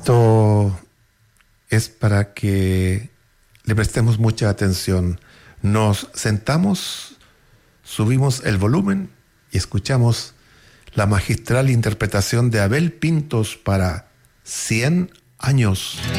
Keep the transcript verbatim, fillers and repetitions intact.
Esto es para que le prestemos mucha atención. Nos sentamos, subimos el volumen y escuchamos la magistral interpretación de Abel Pintos para cien años.